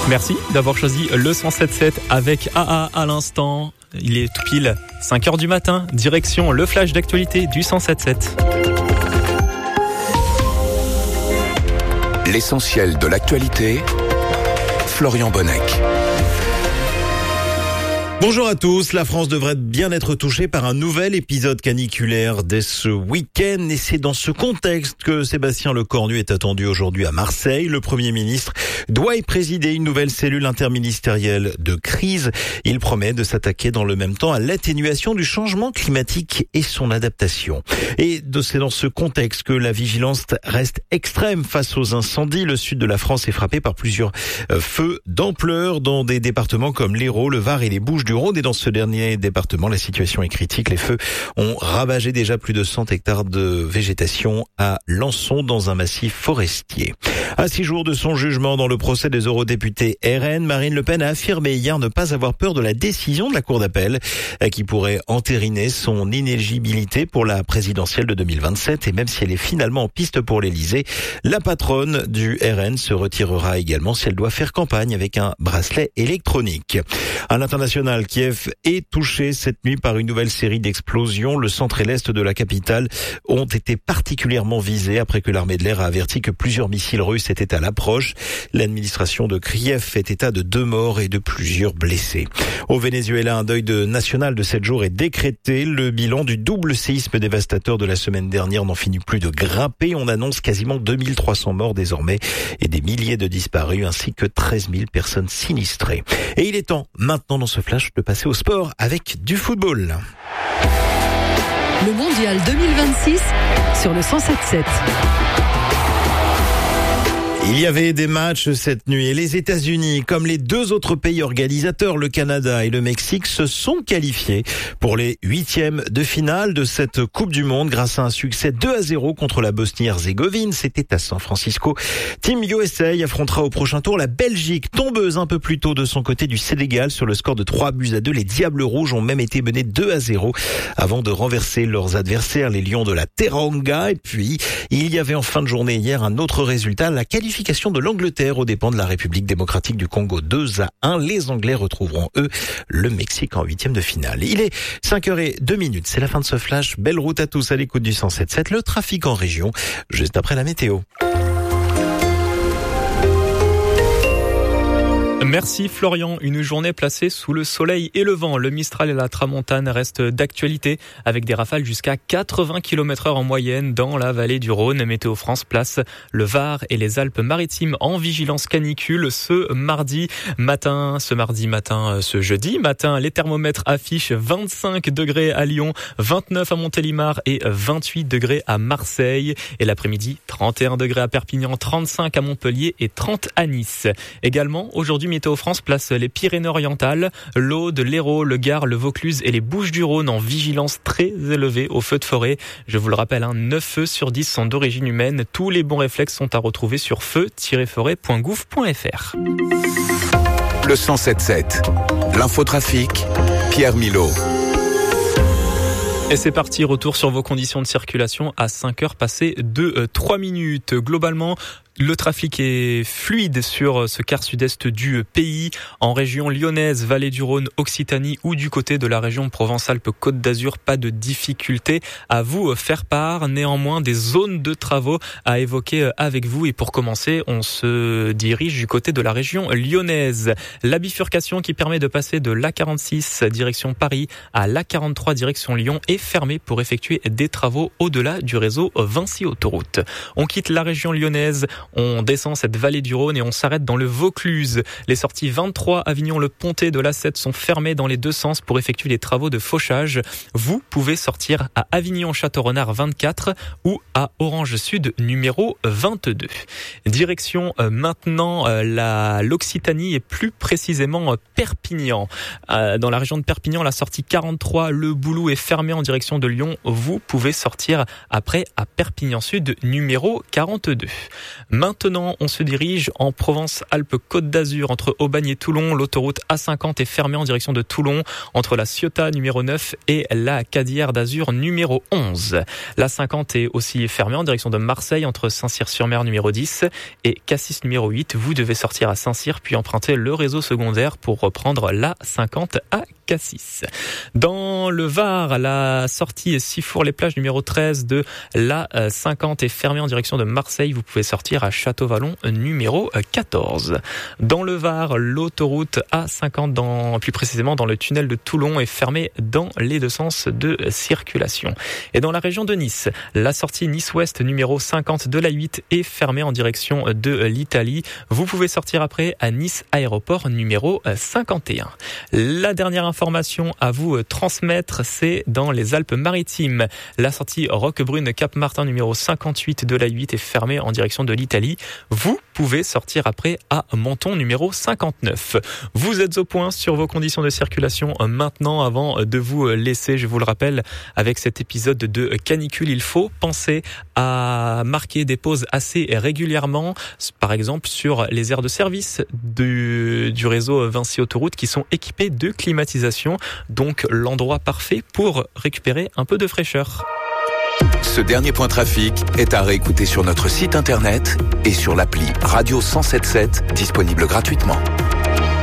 Merci d'avoir choisi le 107.7 avec AA à l'instant. Il est tout pile 5h du matin, direction le flash d'actualité du 107.7. L'essentiel de l'actualité, Florian Bonnec. Bonjour à tous, la France devrait bien être touchée par un nouvel épisode caniculaire dès ce week-end et c'est dans ce contexte que Sébastien Lecornu est attendu aujourd'hui à Marseille. Le Premier ministre doit y présider une nouvelle cellule interministérielle de crise. Il promet de s'attaquer dans le même temps à l'atténuation du changement climatique et son adaptation. Et c'est dans ce contexte que la vigilance reste extrême face aux incendies. Le sud de la France est frappé par plusieurs feux d'ampleur dans des départements comme l'Hérault, le Var et les Bouches-du-Rhône. Et dans ce dernier département, la situation est critique. Les feux ont ravagé déjà plus de 100 hectares de végétation à Lançon dans un massif forestier. À 6 jours de son jugement dans le procès des eurodéputés RN, Marine Le Pen a affirmé hier ne pas avoir peur de la décision de la Cour d'appel qui pourrait entériner son inéligibilité pour la présidentielle de 2027. Et même si elle est finalement en piste pour l'Elysée, la patronne du RN se retirera également si elle doit faire campagne avec un bracelet électronique. À l'international, Kiev est touché cette nuit par une nouvelle série d'explosions. Le centre et l'est de la capitale ont été particulièrement visés après que l'armée de l'air a averti que plusieurs missiles russes étaient à l'approche. L'administration de Kiev fait état de 2 morts et de plusieurs blessés. Au Venezuela, un deuil national de 7 jours est décrété. Le bilan du double séisme dévastateur de la semaine dernière n'en finit plus de grimper. On annonce quasiment 2300 morts désormais et des milliers de disparus ainsi que 13 000 personnes sinistrées. Et il est temps maintenant dans ce flash de passer au sport avec du football. Le mondial 2026 sur le 107.7. Il y avait des matchs cette nuit et les États-Unis, comme les 2 autres pays organisateurs, le Canada et le Mexique, se sont qualifiés pour les 8e de finale de cette Coupe du Monde grâce à un succès 2-0 contre la Bosnie-Herzégovine. C'était à San Francisco. Team USA affrontera au prochain tour la Belgique, tombeuse un peu plus tôt de son côté du Sénégal sur le score de 3-2. Les Diables Rouges ont même été menés 2-0 avant de renverser leurs adversaires, les Lions de la Teranga. Et puis, il y avait en fin de journée hier un autre résultat, la qualification de l'Angleterre aux dépens de la République démocratique du Congo 2-1. Les Anglais retrouveront, eux, le Mexique en 8e de finale. Il est 5h02, c'est la fin de ce flash. Belle route à tous à l'écoute du 107.7. Le trafic en région, juste après la météo. Merci Florian, une journée placée sous le soleil et le vent. Le Mistral et la Tramontane restent d'actualité avec des rafales jusqu'à 80 km/h en moyenne dans la vallée du Rhône. Météo France place le Var et les Alpes-Maritimes en vigilance canicule ce jeudi matin. Les thermomètres affichent 25 degrés à Lyon, 29 à Montélimar et 28 degrés à Marseille. Et l'après-midi, 31 degrés à Perpignan, 35 à Montpellier et 30 à Nice. Également, aujourd'hui, Météo France place les Pyrénées-Orientales, l'Aude, l'Hérault, le Gard, le Vaucluse et les Bouches-du-Rhône en vigilance très élevée aux feux de forêt. Je vous le rappelle, 9 feux sur 10 sont d'origine humaine. Tous les bons réflexes sont à retrouver sur feu-forêt.gouv.fr. Le 107.7, l'infotrafic, Pierre Milot. Et c'est parti, retour sur vos conditions de circulation à 5h passées de 3 minutes. Globalement, le trafic est fluide sur ce quart sud-est du pays, en région lyonnaise, Vallée du Rhône, Occitanie ou du côté de la région Provence-Alpes-Côte d'Azur. Pas de difficulté à vous faire part. Néanmoins, des zones de travaux à évoquer avec vous. Et pour commencer, on se dirige du côté de la région lyonnaise. La bifurcation qui permet de passer de l'A46 direction Paris à l'A43 direction Lyon est fermée pour effectuer des travaux au-delà du réseau Vinci Autoroute. On quitte la région lyonnaise. On descend cette vallée du Rhône et on s'arrête dans le Vaucluse. Les sorties 23 Avignon-le Pontet de l'A7 sont fermées dans les 2 sens pour effectuer les travaux de fauchage. Vous pouvez sortir à Avignon-Château-Renard 24 ou à Orange Sud numéro 22. Direction maintenant l'Occitanie et plus précisément Perpignan. Dans la région de Perpignan, la sortie 43, le Boulou est fermée en direction de Lyon. Vous pouvez sortir après à Perpignan Sud numéro 42. Maintenant, on se dirige en Provence-Alpes-Côte d'Azur entre Aubagne et Toulon. L'autoroute A50 est fermée en direction de Toulon entre la Ciotat numéro 9 et la Cadière d'Azur numéro 11. La 50 est aussi fermée en direction de Marseille entre Saint-Cyr-sur-Mer numéro 10 et Cassis numéro 8. Vous devez sortir à Saint-Cyr puis emprunter le réseau secondaire pour reprendre la 50 à Cassis. Dans le Var, la sortie Sifour-les-Plages numéro 13 de la 50 est fermée en direction de Marseille. Vous pouvez sortir à Château-Vallon numéro 14. Dans le Var, l'autoroute A50, plus précisément dans le tunnel de Toulon, est fermée dans les deux sens de circulation. Et dans la région de Nice, la sortie Nice-Ouest numéro 50 de la 8 est fermée en direction de l'Italie. Vous pouvez sortir après à Nice Aéroport numéro 51. La dernière information à vous transmettre, c'est dans les Alpes-Maritimes. La sortie Roquebrune-Cap-Martin numéro 58 de la 8 est fermée en direction de l'Italie. Vous pouvez sortir après à Menton numéro 59. Vous êtes au point sur vos conditions de circulation maintenant. Avant de vous laisser, je vous le rappelle, avec cet épisode de canicule, il faut penser à marquer des pauses assez régulièrement, par exemple sur les aires de service du réseau Vinci Autoroute qui sont équipés de climatisation. Donc l'endroit parfait pour récupérer un peu de fraîcheur. Ce dernier point trafic est à réécouter sur notre site internet et sur l'appli Radio 107.7 disponible gratuitement.